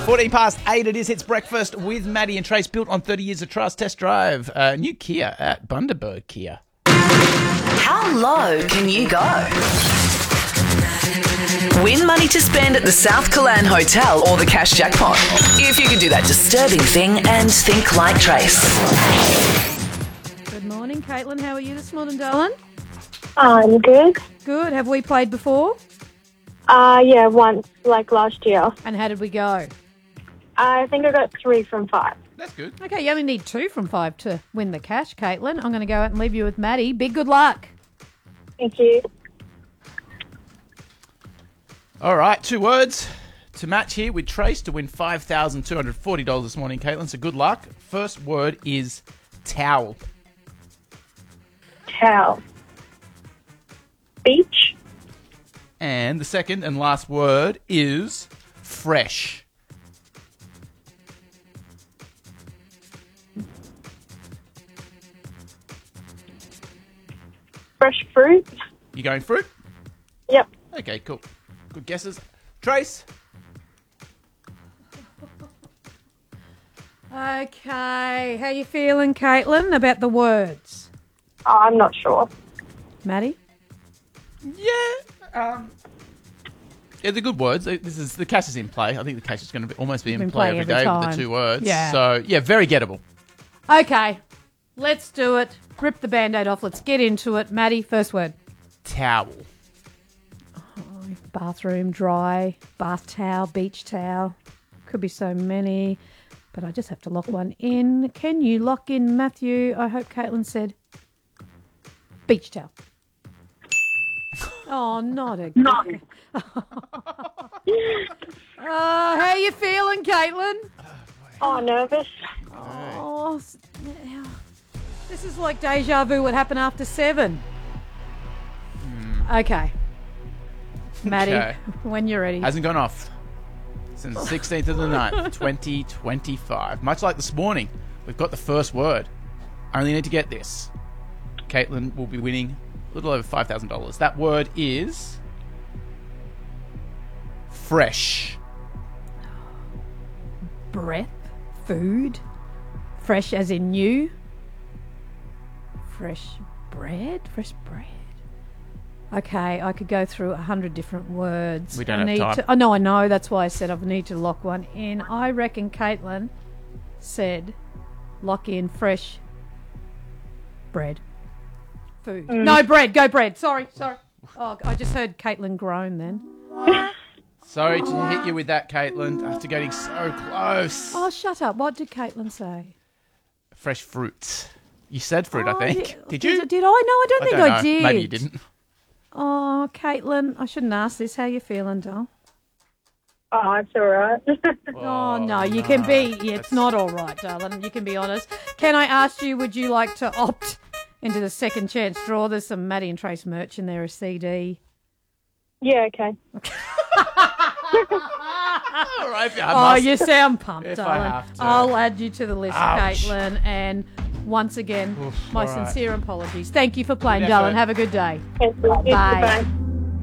14 past 8 it is. It's breakfast with Maddie and Trace, built on 30 years of trust. Test drive new Kia at Bundaberg Kia. How low can you go? Win money to spend at the South Kalan Hotel or the cash jackpot. If you can do that disturbing thing and think like Trace. Good morning, Caitlin. How are you this morning, darling? I'm good. Good. Have we played before? Yeah, once, like last year. And how did we go? I think I got 3 from 5. That's good. Okay, you only need 2 from 5 to win the cash, Caitlin. I'm going to go out and leave you with Maddie. Big good luck. Thank you. All right, 2 words to match here with Trace to win $5,240 this morning, Caitlin. So good luck. First word is towel. Towel. Beach. And the second and last word is fresh. Fresh fruit. You going fruit? Yep. Okay, cool. Good guesses. Trace? Okay, how you feeling, Caitlin, about the words? I'm not sure. Maddie? Yeah. Yeah, they're good words. The cash is in play. I think the cash is going to almost be in Been play playing every every day with time. the 2 words. Yeah. So, yeah, very gettable. Okay, let's do it. Rip the Band-Aid off. Let's get into it. Maddie, first word. Towel. Bathroom, dry, bath towel, beach towel. Could be so many, but I just have to lock one in. Can you lock in Matthew? I hope Caitlin said beach towel. Oh, not again. No. How you feeling, Caitlin? Oh, nervous. Oh, this is like deja vu. What happened after 7? Okay. Maddie, Okay. when you're ready. Hasn't gone off since the 16th of the 9th, 2025. Much like this morning, we've got the first word. Only need to get this. Caitlin will be winning a little over $5,000. That word is fresh. Breath, food, fresh as in new, fresh bread. Okay, I could go through 100 different words. We don't have time. I know. That's why I said I need to lock one in. I reckon Caitlin said lock in fresh bread. Food. No, bread. Go bread. Sorry. Oh, I just heard Caitlin groan then. Sorry to hit you with that, Caitlin, after getting so close. Oh, shut up. What did Caitlin say? Fresh fruit. You said fruit, I think. Yeah. Did you? Did I? No, I don't think I know. did. Maybe you didn't. Oh, Caitlin, I shouldn't ask this. How you feeling, doll? Oh, it's all right. Oh, no, you can be... Yeah, it's not all right, darling. You can be honest. Can I ask you, would you like to opt into the second chance draw? There's some Maddie and Trace merch in there, a CD. Yeah, okay. All right, You sound pumped, If I darling. have to. I'll add you to the list, Ouch. Caitlin. And once again, my all right. sincere apologies. Thank you for playing, Good darling. effort. Have a good day. Thank you. Bye. Bye.